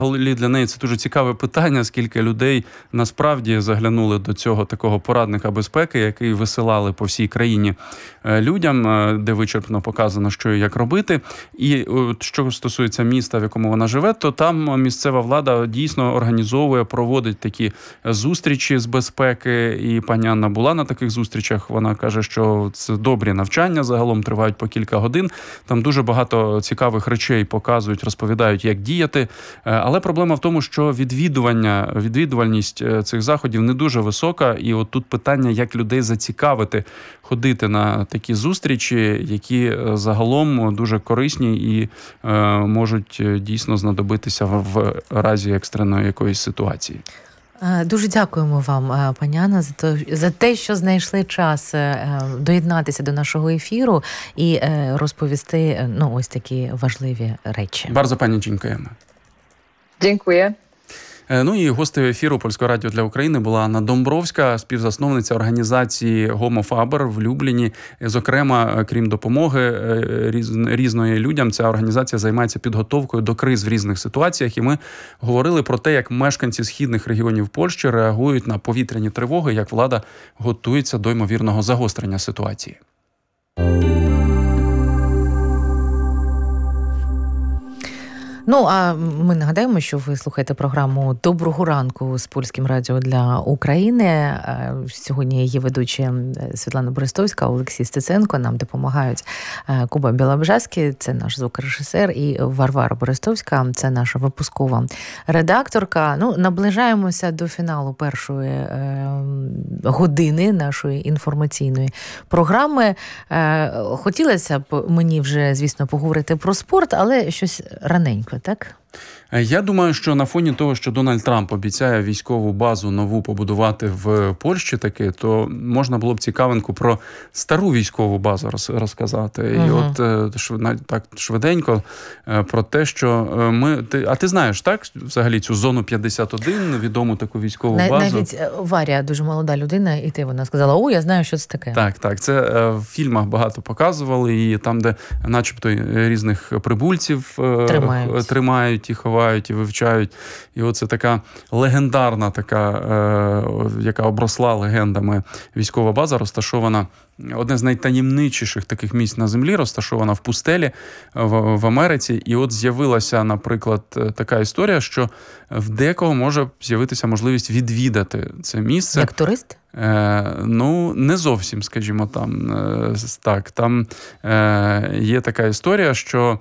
Для неї це дуже цікаве питання, скільки людей насправді заглянули до цього такого порадника безпеки, який висилали по всій країні людям, де вичерпно показано, що і як робити. І що стосується міста, в якому вона живе, то там місцева влада дійсно організовує, проводить такі зустрічі з безпеки. І пані Анна була на таких зустрічах. Вона каже, що це добрі навчання, загалом тривають по кілька годин. Там дуже багато цікавих речей показують, розповідають, як діяти. Але проблема в тому, що відвідувальність цих заходів не дуже висока. І от тут питання, як людей зацікавити ходити на такі зустрічі, які загалом дуже корисні і можуть дійсно знадобитися в разі екстреної якоїсь ситуації. Дуже дякуємо вам, пані Анна, за те, що знайшли час доєднатися до нашого ефіру і розповісти ось такі важливі речі. Bardzo pani dziękujemy. Dziękuję. Ну і гостею ефіру Польського радіо для України була Анна Домбровська, співзасновниця організації Homo Faber в Любліні. Зокрема, крім допомоги різної людям, ця організація займається підготовкою до криз в різних ситуаціях. І ми говорили про те, як мешканці східних регіонів Польщі реагують на повітряні тривоги, як влада готується до ймовірного загострення ситуації. Ну, а ми нагадаємо, що ви слухаєте програму «Доброго ранку» з Польським радіо для України. Сьогодні її ведучі Світлана Берестовська, Олексій Стеценко. Нам допомагають Куба Білобжаський, це наш звукорежисер, і Варвара Берестовська, це наша випускова редакторка. Ну, наближаємося до фіналу першої години нашої інформаційної програми. Хотілося б мені вже, звісно, поговорити про спорт, але щось раненько. Так? Я думаю, що на фоні того, що Дональд Трамп обіцяє військову базу нову побудувати в Польщі таки, то можна було б цікавинку про стару військову базу розказати. І от так швиденько про те, що А ти знаєш, так, взагалі цю зону 51, відому таку військову базу? Навіть Варя, дуже молода людина, і вона сказала, я знаю, що це таке. Так, це в фільмах багато показували, і там, де начебто різних прибульців тримають і ховають, і вивчають. І оце така легендарна, яка обросла легендами військова база, розташована, одне з найтаємничіших таких місць на землі, розташована в пустелі в Америці. І от з'явилася, наприклад, така історія, що в декого може з'явитися можливість відвідати це місце. Як турист? Не зовсім, скажімо, там. Так, там є така історія, що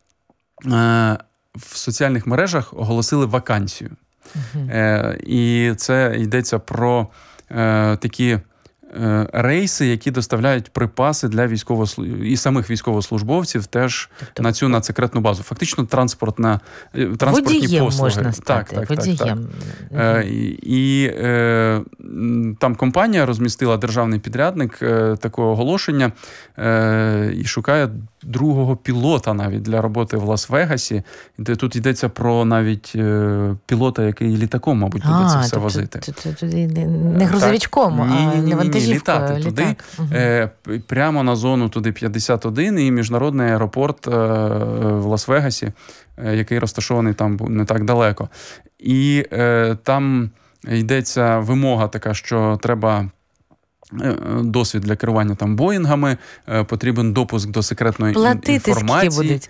в соціальних мережах оголосили вакансію. І це йдеться про такі рейси, які доставляють припаси для і самих військовослужбовців теж на цю надсекретну базу. Фактично транспортні водієм послуги. Можна стати. Водієм. І там компанія розмістила, державний підрядник, таке оголошення і шукає другого пілота навіть для роботи в Лас-Вегасі. Тут йдеться про навіть пілота, який літаком, мабуть, буде це все возити. Не грузовичком, а не вантажівкою. Літати туди, прямо на зону туди 51, і міжнародний аеропорт в Лас-Вегасі, який розташований там не так далеко. І там йдеться вимога така, що треба досвід для керування там Боїнгами, потрібен допуск до секретної інформації. Скільки будуть?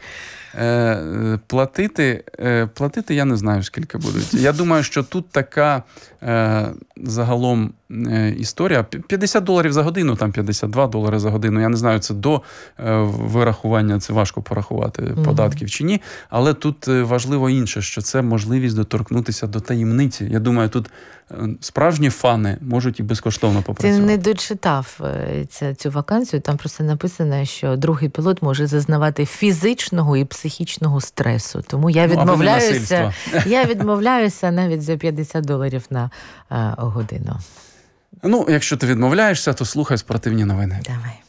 Платити я не знаю, скільки будуть. Я думаю, що тут така загалом історія. $50 за годину, там $52 за годину. Я не знаю, це до вирахування, це важко порахувати податків чи ні. Але тут важливо інше, що це можливість доторкнутися до таємниці. Я думаю, тут справжні фани можуть і безкоштовно попрацювати. Ти не дочитав цю вакансію, там просто написано, що другий пілот може зазнавати фізичного і психічного стресу. Тому я відмовляюся навіть за $50 на годину. Якщо ти відмовляєшся, то слухай спортивні новини. Давай.